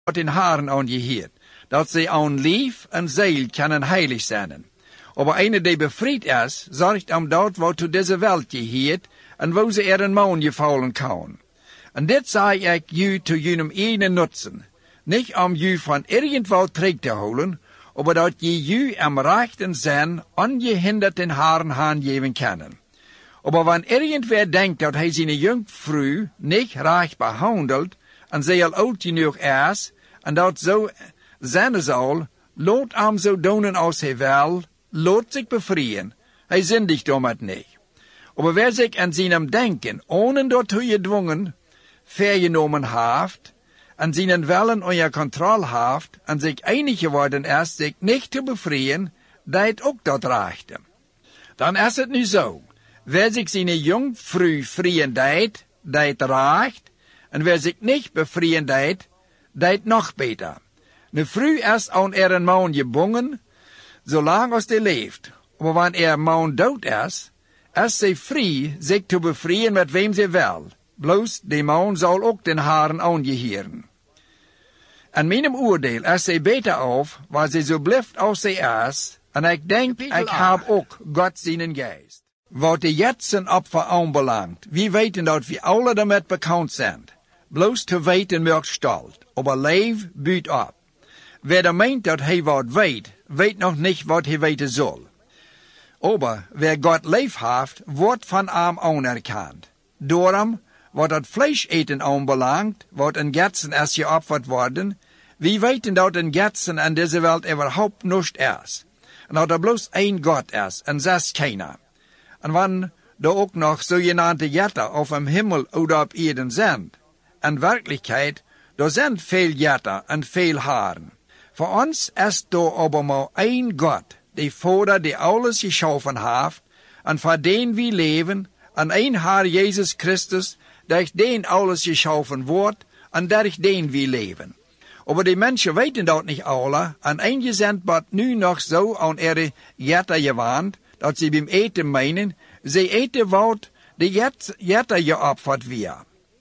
wat in haren aan je hiert, dat zij aan lief en ziel kunnen heilig zijn. Aber einer die befried is, zorgt om dat wat to deze welt je hiert, en wo ze een maan je vallen kan. En dit zei ik ju to jullie ene nutzen, niet om ju van irgendwo terug te houden, aber dat je ju am rechten zijn ongehinderd in haren hand geven kunnen. Aber wenn irgendwer denkt dat hij zijn jungfrau niet recht behandelt, en zij al oud genoeg is, en dat zo zijn zal, laat hem zo doen als hij wil, laat zich bevrijen. Hij zindigt om het niet. Aber wer zich aan zijn denken, ohne dat hij gedwongen, vergenomen heeft, en zijn willen onder controle heeft, en zich einig geworden is, zich niet te bevrijen, dat ook dat rechte. Dan is het nu zo. Wer zich zijn jungfrau vrien deed, dat recht, en wer zich niet bevrijen deed, dat nog beter. Een vrouw is aan een man gebonden, zolang als hij leeft. Maar wanneer een man dood is zij vrij zich te bevrijen met wem ze wil. Bloos, die man zal ook den haren aangehieren. En mijn oordeel is zij beter af, waar zij zo blijft als zij is, en ik denk, ik heb ook God zijn geest. Wat de jetsen opfer aanbelangt, wie weten dat we alle daarmee bekend zijn. Bloos te weten merkt stalt, aber leef buurt op. Wer er meent dat hij wat weet, weet nog niet wat hij weten zal. Aber wer God leef heeft, wordt van hem anerkend. Daarom, wat het vlees eten aanbelangt, wat een getsen is geofferd worden, wie weten dat een getsen in deze wereld überhaupt niet is. En dat er bloos één God is, en zes keiner. En wanneer er ook nog zogenaamde jetten of im Himmel of op Erden zijn. In werkelijkheid, er zijn veel jetten en veel haren. Voor ons is er aber maar één God, die Vader die alles geschaffen heeft, en voor den we leven, en één Heer Jezus Christus, durch den alles geschaffen wordt, en durch den we leven. Aber die mensen weten dat niet alle, en eentje zijn wat nu nog zo aan ihre jetten gewaand, dat ze beim eten meinen, ze eten wat de jetten geopferd weer.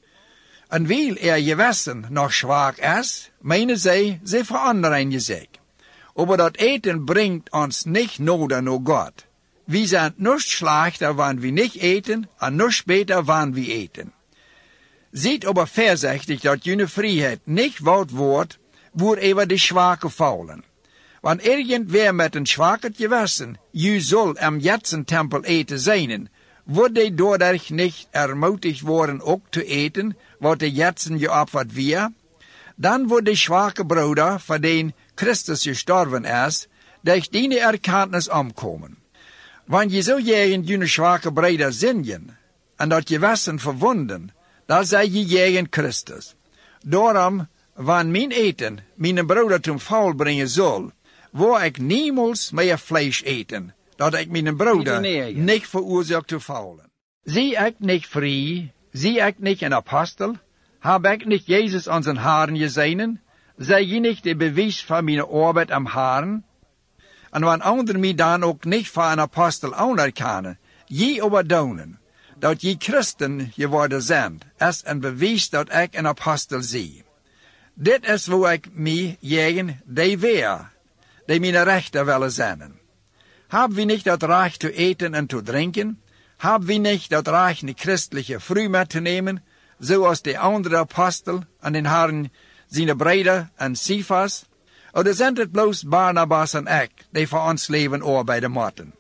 En weil gewissen nog zwak is, meinen zij, ze veranderen zich. Aber dat eten brengt ons niet nader naar God. We zijn niet slechter wanneer we niet eten, en niet beter wanneer we eten. Ziet aber voorzichtig dat jullie vrijheid niet wat wordt, voor even de zwakke vallen. Wanneer irgendwer met een zwakke gewissen, je zal am jetsen tempel eten zijn, wordt hij doordat niet ermutigd worden ook te eten, wat de jetsen geofferd weer, dan wordt de zwakke broeder, voor den Christus gestorven is, durch die erkenntnis omkomen. Wanneer je zo jegen jullie zwakke broeder zingen, en dat gewissen verwonden, dan zij je jegen Christus. Daarom, wanneer mijn eten mijn broeder ten val brengen zal, wil ik niemals meer vlees eten, dat ik mijn broeder niet veroorzaakt te faulen. Zie ik niet vrij, zie ik niet een apostel, heb ik niet Jezus aan zijn haren gezien, zij je niet de bewijs van mijn arbeid am haren? En wanneer anderen mij dan ook niet voor een apostel anerkennen, je overdonen, dat je christen geworden zijn, is een bewijs dat ik een apostel zie. Dit is waar ik mij jegen die weer, die mijn rechter willen zijn. Hebben we niet dat recht te eten en te drinken? Hebben we niet dat recht een christelijke vrouw mee te nemen, zoals de andere apostel en den Herren zijn broeder en Cephas? Of zijn het bloos Barnabas en ik, die voor ons leven arbeiden moeten?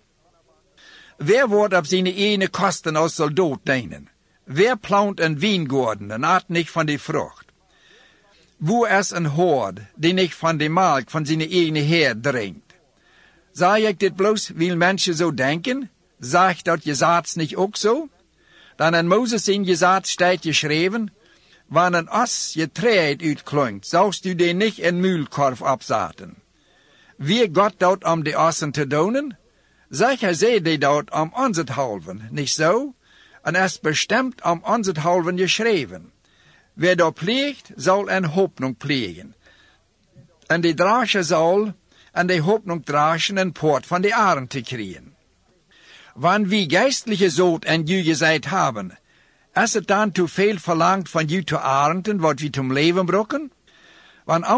Wer wordt op zijn ene kosten als soldaat dienen? Wer plant een wijngaarden en eet niet van die vrucht? Wo is een hoord die niet van de melk van zijn eigen heer drinkt? Zeg ik dit bloos, wil mensen zo denken? Zegt dat Gesetz niet ook zo? Dan in Moses in Gesetz staat geschreven, wanneer een as je treed uitklinkt, zoust u die niet in muilkorf opzetten. Wie God dat om de assen te doen? Zeg hij zei die dat om ons het halven, niet zo? En is bestemd om ons het halven geschreven. Wer dat pleegt, zal een hoopnung plegen. En die dragen zal, en die hoopnung dragen een poort van de arend te krijgen. Wanneer wie geistliche zoot en u gezegd hebben, is het dan te veel verlangt van u te arenden wat we zum leven brokken? Want